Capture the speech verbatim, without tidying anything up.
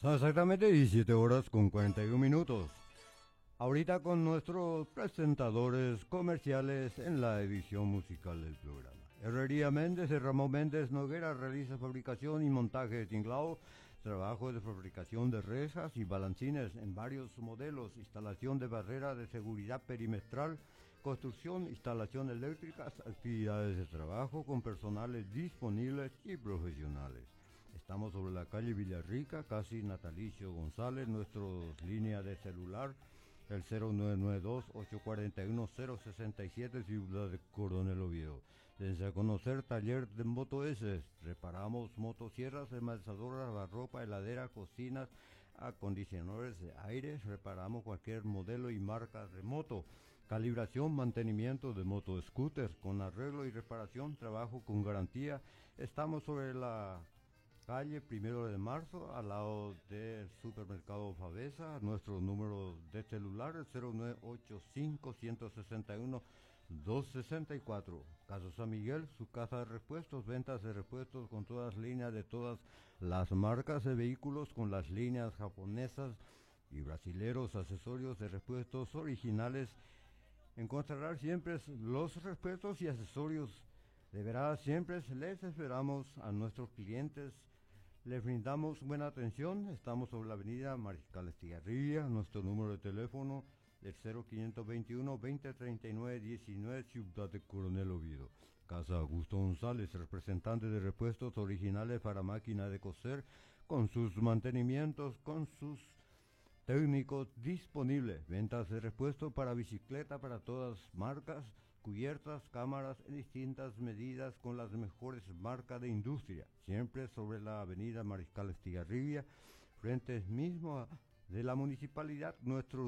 Son exactamente diecisiete horas con cuarenta y uno minutos. Ahorita con nuestros presentadores comerciales en la edición musical del programa. Herrería Méndez de Ramón Méndez Noguera realiza fabricación y montaje de tinglado, trabajo de fabricación de rejas y balancines en varios modelos, instalación de barrera de seguridad perimetral, construcción, instalación eléctricas, actividades de trabajo con personales disponibles y profesionales. Estamos sobre la calle Villarrica, casi Natalicio González, nuestra línea de celular, el cero nueve nueve dos, ocho cuatro uno, cero seis siete, Ciudad de Coronel Oviedo. Desde a conocer taller de Moto S, reparamos motosierras, desmalzadoras, lavarropa, heladera, cocinas, acondicionadores de aire, reparamos cualquier modelo y marca de moto. Calibración, mantenimiento de moto scooter, con arreglo y reparación, trabajo con garantía. Estamos sobre la calle Primero de Marzo, al lado del supermercado Favesa. Nuestro número de celular es cero nueve ocho cinco, uno seis uno, dos seis cuatro. Caso San Miguel, su casa de repuestos, ventas de repuestos con todas líneas de todas las marcas de vehículos, con las líneas japonesas y brasileros, accesorios de repuestos originales. Encontrarán siempre los repuestos y accesorios. De verdad, siempre les esperamos a nuestros clientes. Les brindamos buena atención. Estamos sobre la avenida Mariscal Estigarribia. Nuestro número de teléfono es cero cinco dos uno, veinte treinta y nueve diecinueve, Ciudad de Coronel Oviedo. Casa Augusto González, representante de repuestos originales para máquina de coser, con sus mantenimientos, con sus técnicos disponibles. Ventas de repuestos para bicicleta para todas marcas, cubiertas, cámaras en distintas medidas con las mejores marcas de industria. Siempre sobre la avenida Mariscal Estigarribia, frente mismo a, de la municipalidad. Nuestro